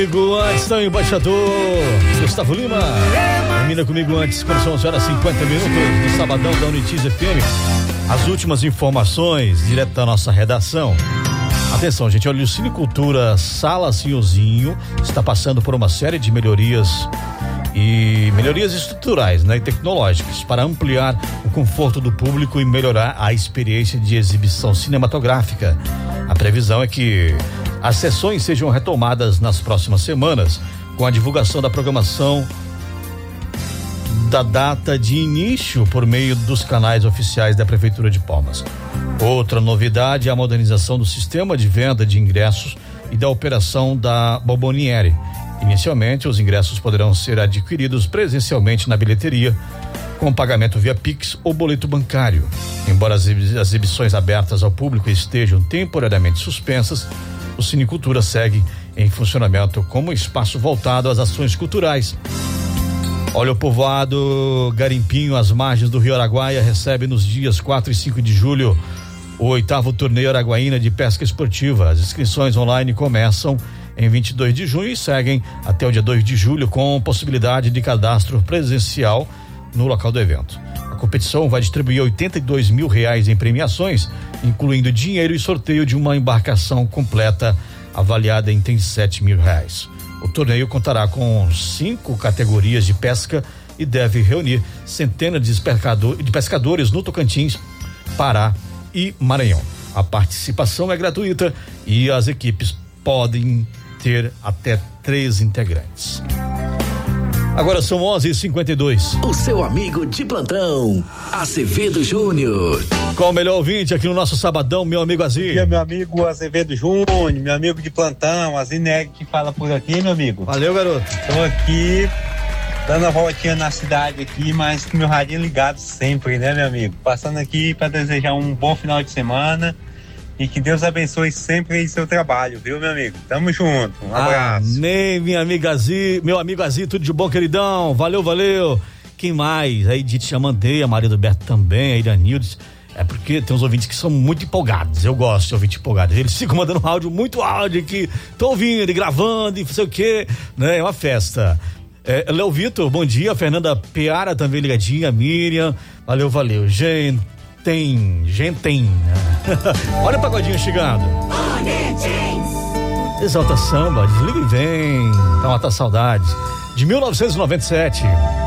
Antes do embaixador Gustavo Lima. Termina comigo antes, quando são 11h50 no sabadão da Unitiz FM. As últimas informações direto da nossa redação. Atenção, gente, olha, o Cinecultura Sala Senhorzinho está passando por uma série de melhorias estruturais, né, e tecnológicas para ampliar o conforto do público e melhorar a experiência de exibição cinematográfica. A previsão é que as sessões sejam retomadas nas próximas semanas, com a divulgação da programação da data de início por meio dos canais oficiais da Prefeitura de Palmas. Outra novidade é a modernização do sistema de venda de ingressos e da operação da Bomboniere. Inicialmente, os ingressos poderão ser adquiridos presencialmente na bilheteria, com pagamento via Pix ou boleto bancário. Embora as exibições abertas ao público estejam temporariamente suspensas, o Cinecultura segue em funcionamento como espaço voltado às ações culturais. Olha, o povoado Garimpinho, às margens do Rio Araguaia, recebe nos dias 4 e 5 de julho o 8º torneio Araguaína de pesca esportiva. As inscrições online começam em 22 de junho e seguem até o dia 2 de julho, com possibilidade de cadastro presencial no local do evento. A competição vai distribuir R$82 mil em premiações, incluindo dinheiro e sorteio de uma embarcação completa avaliada em R$37 mil. O torneio contará com 5 categorias de pesca e deve reunir centenas de pescadores no Tocantins, Pará e Maranhão. A participação é gratuita e as equipes podem ter até 3 integrantes. Agora são 11h52. O seu amigo de plantão, Azevedo Júnior. Qual o melhor ouvinte aqui no nosso sabadão, meu amigo Azir? Meu amigo Azevedo Júnior, meu amigo de plantão, Azir Neg que fala por aqui, meu amigo. Valeu, garoto. Tô aqui dando a voltinha na cidade aqui, mas com meu radinho ligado sempre, né, meu amigo? Passando aqui para desejar um bom final de semana. E que Deus abençoe sempre aí seu trabalho, viu, meu amigo? Tamo junto, um abraço. Amém, minha amiga Azir, meu amigo Azir, tudo de bom, queridão? Valeu, valeu. Quem mais? A Edith Chamandeia, a Maria do Berto também, a Iranildes. É porque tem uns ouvintes que são muito empolgados, eu gosto de ouvinte empolgado. Eles ficam mandando muito áudio aqui, tô ouvindo e gravando e não sei o quê, né? É uma festa. Léo Vitor, bom dia. Fernanda Peara também ligadinha, Miriam, valeu. Gente. Olha o pagodinho chegando. Exalta Samba, desliga e vem. Tá uma saudade. De 1997.